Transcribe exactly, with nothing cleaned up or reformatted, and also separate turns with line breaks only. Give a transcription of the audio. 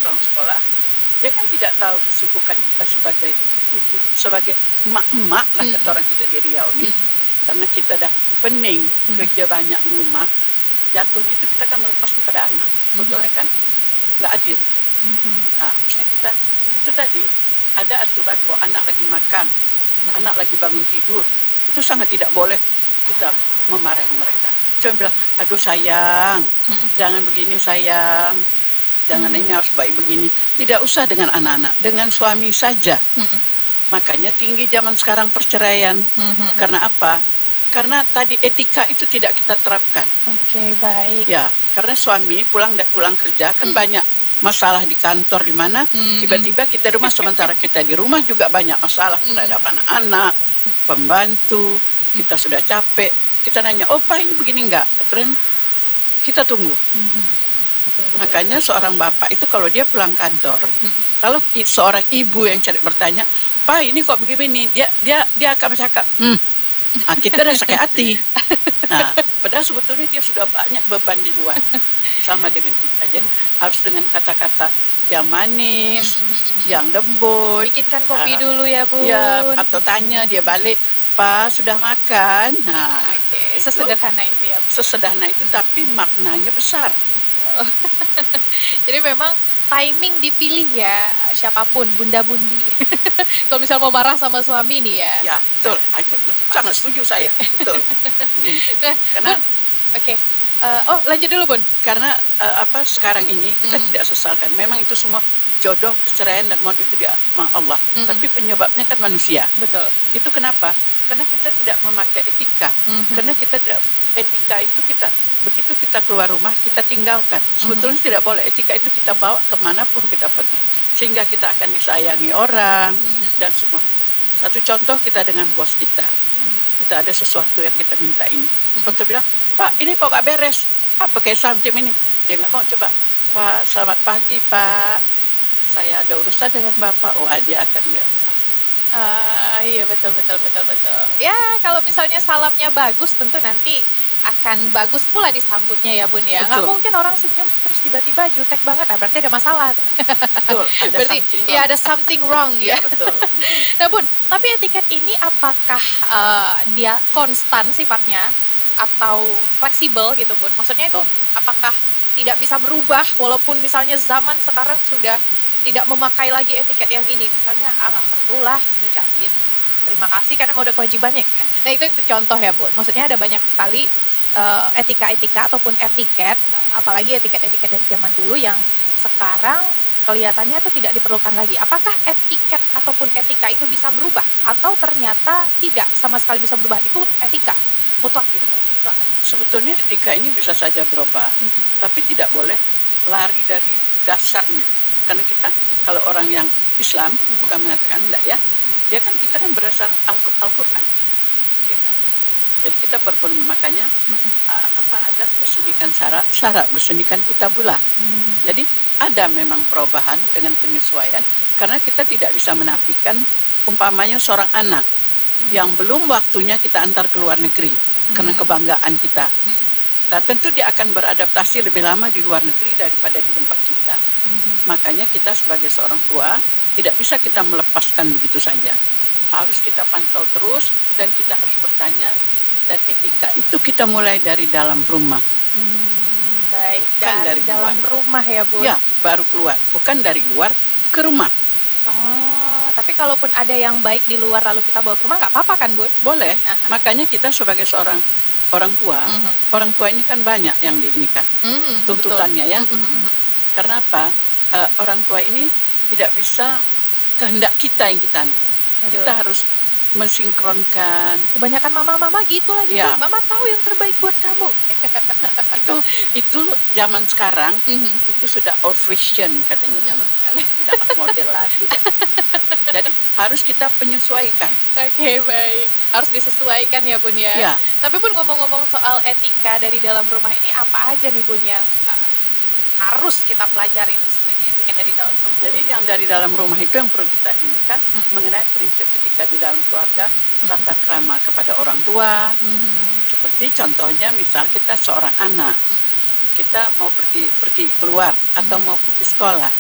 pulang sekolah, dia kan tidak tahu kesibukan kita sebagai ibu, sebagai emak-emak lah kata
Mm-mm.
orang kita di Riau nih.
Mm-mm.
Karena kita dah pening,
Mm-mm.
kerja banyak di rumah, jatuh itu kita kan melepas kepada anak. Sebetulnya kan nggak adil.
Mm-mm.
Nah, maksudnya kita itu tadi ada aturan bahwa anak lagi makan, anak lagi bangun tidur, itu sangat tidak boleh kita memarahi mereka. Cuma bilang, aduh sayang,
Mm-mm.
jangan begini sayang, jangan
Mm.
ini harus baik begini. Tidak usah dengan anak-anak, dengan suami saja.
Mm-mm.
Makanya tinggi zaman sekarang perceraian.
Mhm.
Karena apa? Karena tadi etika itu tidak kita terapkan.
Oke, baik.
Ya, karena suami pulang pulang kerja kan
Mm.
banyak masalah di kantor di mana
Mm-mm.
tiba-tiba kita di rumah sementara kita di rumah juga banyak masalah
Mm.
terhadap anak-anak, pembantu, kita sudah capek. Kita nanya, "Oh, Pak, ini begini enggak?" Terus kita tunggu.
Mhm. Betul, betul,
Makanya
betul.
seorang bapak itu kalau dia pulang kantor,
Mhm.
kalau i- seorang ibu yang cari bertanya, "Pak, ini kok begini?" Dia dia dia akan bercakap, "Hmm, ah, kita udah sakit hati." Nah, padahal sebetulnya dia sudah banyak beban di luar sama dengan kita. Jadi harus dengan kata-kata yang manis, yang lembut.
Bikinkan kopi
Ah,
dulu ya, Bun.
Ya, atau tanya dia balik, "Pak, sudah makan?" Nah,
Oke,
itu
sesederhana itu ya, Bu.
sesederhana itu tapi maknanya besar.
Jadi memang timing dipilih ya, siapapun, bunda-bundi. Kalau misal mau marah sama suami nih ya.
Ya, betul. Ah, Itu, itu sangat setuju saya. Betul. Mm.
Nah,
Karena
Bun, oke. Eh, oh, lanjut dulu, Bun.
karena eh, apa sekarang ini kita
Mm.
tidak sesalkan. Memang itu semua jodoh, perceraian dan maut itu dia Allah.
Mm-mm.
Tapi penyebabnya kan manusia.
Betul.
Itu kenapa? Karena kita tidak memakai etika.
Mhm.
Karena kita tidak etika itu kita begitu kita keluar rumah kita tinggalkan. Sebetulnya tidak boleh. Etika itu kita bawa kemanapun kita pergi, sehingga kita akan disayangi orang
Mhm.
dan semua. Satu contoh kita dengan bos kita.
Mm.
Kita ada sesuatu yang kita minta ini. Bos tu bilang, "Pak, ini kok gak beres? Apa kayak samtim ini?" Dia nggak mau coba. "Pak, selamat pagi Pak. Saya ada urusan dengan Bapak." Wah, dia akan lihat.
Ah, iya betul betul betul betul. Ya, kalau misalnya salamnya bagus tentu nanti akan bagus pula disambutnya ya, Bun ya. Nggak
Betul.
mungkin orang senyum terus tiba-tiba jutek banget. Ah, berarti ada masalah.
Betul. Ada
Berarti
something
ya
wrong.
ada something wrong
Iya,
ya.
betul.
Nah, Bun, tapi etiket ini apakah eh, dia konstan sifatnya atau fleksibel gitu, Bun? Maksudnya itu apakah tidak bisa berubah walaupun misalnya zaman sekarang sudah tidak memakai lagi etiket yang ini? Misalnya, ah nggak perlu lah ngucapin terima kasih karena udah kewajibannya. Nah, itu, itu contoh ya, Bun. Maksudnya ada banyak sekali eh, etika-etika ataupun etiket, apalagi etiket-etiket dari zaman dulu yang sekarang kelihatannya itu tidak diperlukan lagi. Apakah etiket ataupun etika itu bisa berubah atau ternyata tidak sama sekali bisa berubah? Itu etika mutlak gitu, Bun. Silakan.
Sebetulnya etika ini bisa saja berubah,
Mhm.
tapi tidak boleh lari dari dasarnya. Karena kita kalau orang yang Islam bukan mengatakan enggak ya, dia kan kita kan berdasar Al- Al-Quran. Oke, kan? Jadi kita berpun makanya
Mhm.
uh, apa adat bersendirikan syarat, syarat bersendirikan kitabullah.
Mhm.
Jadi ada memang perubahan dengan penyesuaian karena kita tidak bisa menafikan umpamanya seorang anak yang belum waktunya kita antar ke luar negeri karena
Mhm.
kebanggaan kita.
Mhm.
Nah, tentu dia akan beradaptasi lebih lama di luar negeri daripada di tempat kita.
Mhm.
Makanya kita sebagai seorang tua tidak bisa kita melepaskan begitu saja. Harus kita pantau terus dan kita harus bertanya, dan etika itu kita mulai dari dalam rumah.
Hmm, baik,
Bukan
dari,
dari
dalam
luar.
rumah ya, Bun.
Ya, baru keluar, bukan dari luar ke rumah.
Oh, tapi kalaupun ada yang baik di luar lalu kita bawa ke rumah nggak apa-apa kan, Bun?
Boleh.
Aha.
Makanya kita sebagai seorang orang tua,
Mhm.
orang tua ini kan banyak yang diinikan
Hmm,
tuntutannya ya.
betul. Mhm, mhm.
Karena apa? Eh, orang tua ini tidak bisa kehendak kita yang kita
Aduh.
kita harus mensinkronkan.
Kebanyakan mama-mama gitu lagi,
Ya.
Bun. Mama tahu yang terbaik buat kamu.
Nah, itu itu zaman sekarang
Mhm.
itu sudah old fashion katanya zaman sekarang, tidak model lagi dah. Jadi harus kita penyesuaikan.
Oke, baik. Harus disesuaikan ya, Bun ya.
Ya,
Tapi Bun, ngomong-ngomong soal etika dari dalam rumah ini, apa aja nih, Bun, yang uh, harus kita pelajari sebagai etika dari dalam rumah?
jadi yang dari dalam rumah itu yang perlu kita ini kan
Hmm.
mengenai prinsip etika di dalam keluarga, tata krama kepada orang tua.
Mhm.
Seperti contohnya misal kita seorang anak, kita mau pergi pergi keluar atau mau pergi sekolah,